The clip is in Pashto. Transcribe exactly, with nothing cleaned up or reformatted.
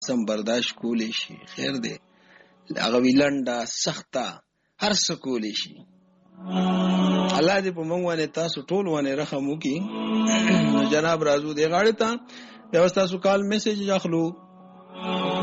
سم برداشت کولی شي خیر دی هغه ویلنډه سخته هر څه کولی شي الله دې په موږ باندې تاسو ټول باندې رحم وکړي جناب راځو دې غاړې ته بیا تاسو کال میسج اخلو